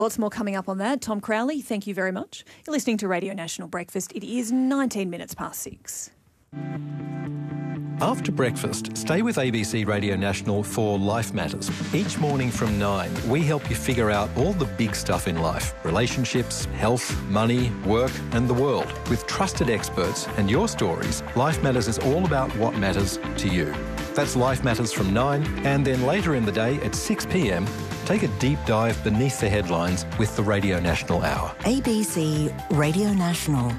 Lots more coming up on that. Tom Crowley, thank you very much. You're listening to Radio National Breakfast. It is 19 minutes past 6. After breakfast, stay with ABC Radio National for Life Matters. Each morning from 9, we help you figure out all the big stuff in life. Relationships, health, money, work and the world. With trusted experts and your stories, Life Matters is all about what matters to you. That's Life Matters from 9, and then later in the day at 6 p.m, take a deep dive beneath the headlines with the Radio National Hour. ABC Radio National.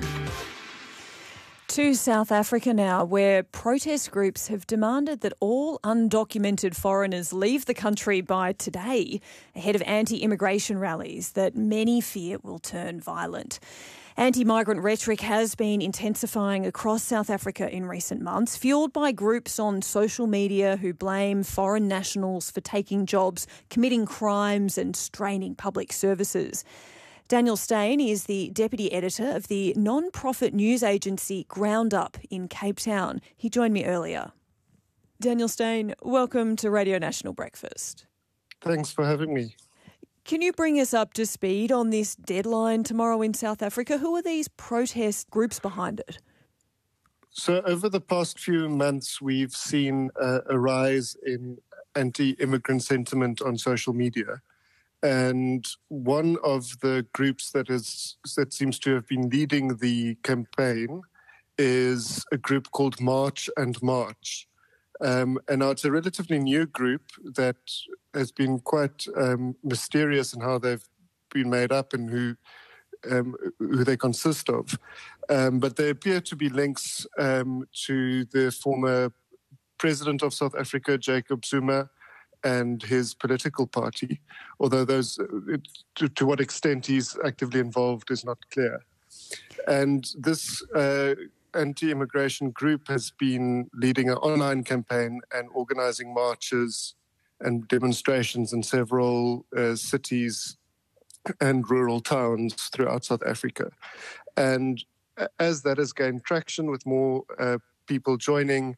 To South Africa now, where protest groups have demanded that all undocumented foreigners leave the country by today, ahead of anti-immigration rallies that many fear will turn violent. Anti-migrant rhetoric has been intensifying across South Africa in recent months, fuelled by groups on social media who blame foreign nationals for taking jobs, committing crimes and straining public services. Daniel Steyn is the Deputy Editor of the non-profit news agency GroundUp in Cape Town. He joined me earlier. Daniel Steyn, welcome to Radio National Breakfast. Thanks for having me. Can you bring us up to speed on this deadline tomorrow in South Africa? Who are these protest groups behind it? So over the past few months, we've seen a rise in anti-immigrant sentiment on social media. And one of the groups that seems to have been leading the campaign is a group called March and March. And now it's a relatively new group that has been quite mysterious in how they've been made up and who they consist of. But there appear to be links to the former president of South Africa, Jacob Zuma, and his political party, although to what extent he's actively involved is not clear. And this anti-immigration group has been leading an online campaign and organizing marches and demonstrations in several cities and rural towns throughout South Africa. And as that has gained traction with more people joining,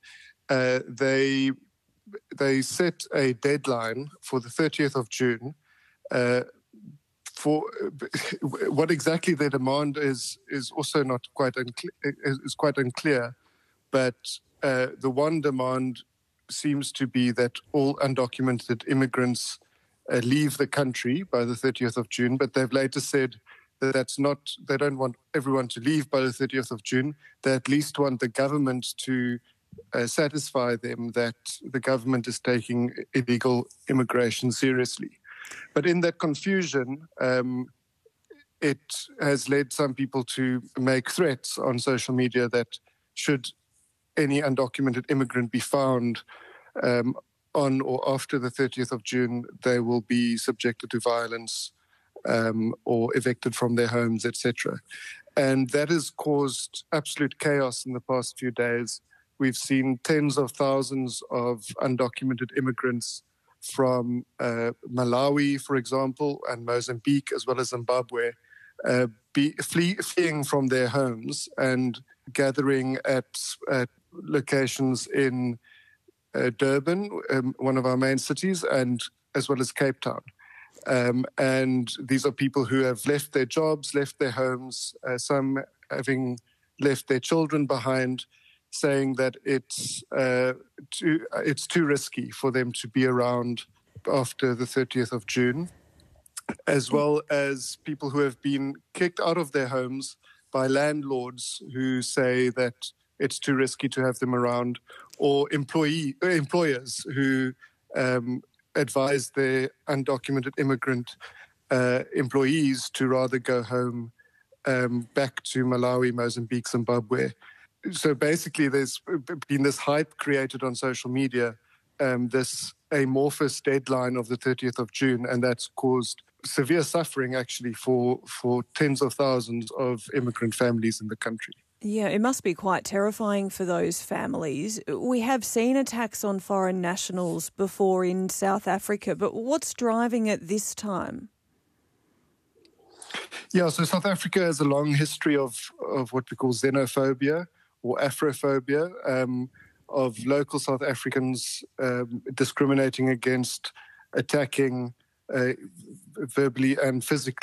they set a deadline for the 30th of June for what exactly their demand is also not quite unclear. But the one demand seems to be that all undocumented immigrants leave the country by the 30th of June. But they've later said that that's not. They don't want everyone to leave by the 30th of June. They at least want the government to satisfy them that the government is taking illegal immigration seriously. But in that confusion, it has led some people to make threats on social media that should any undocumented immigrant be found on or after the 30th of June, they will be subjected to violence or evicted from their homes, etc. And that has caused absolute chaos in the past few days. We've seen tens of thousands of undocumented immigrants from Malawi, for example, and Mozambique, as well as Zimbabwe, fleeing from their homes and gathering at locations in Durban, one of our main cities, and as well as Cape Town. And these are people who have left their jobs, left their homes, some having left their children behind, saying that it's too risky for them to be around after the 30th of June, as well as people who have been kicked out of their homes by landlords who say that it's too risky to have them around, or employers who advise their undocumented immigrant employees to rather go home back to Malawi, Mozambique, Zimbabwe. So basically, there's been this hype created on social media, this amorphous deadline of the 30th of June, and that's caused severe suffering, actually, for tens of thousands of immigrant families in the country. Yeah, it must be quite terrifying for those families. We have seen attacks on foreign nationals before in South Africa, but what's driving it this time? Yeah, so South Africa has a long history of what we call xenophobia or Afrophobia, of local South Africans discriminating against, attacking verbally and physically.